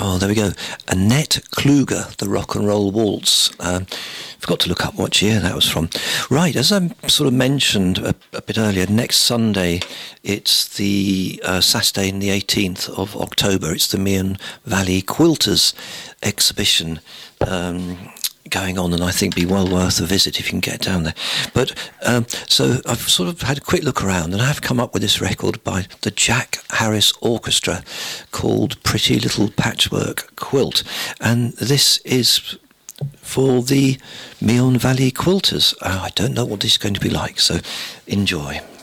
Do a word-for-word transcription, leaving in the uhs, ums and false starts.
Oh, there we go. Annette Kluger, the Rock and Roll Waltz. Um, forgot to look up what year that was from. Right, as I sort of mentioned a, a bit earlier, next Sunday, it's the uh, Saturday the eighteenth of October. It's the Meon Valley Quilters exhibition um, going on, and I think be well worth a visit if you can get down there. But um, so I've sort of had a quick look around, and I've come up with this record by the Jack Harris Orchestra called Pretty Little Patchwork Quilt, and this is for the Meon Valley Quilters. Uh, I don't know what this is going to be like, so enjoy.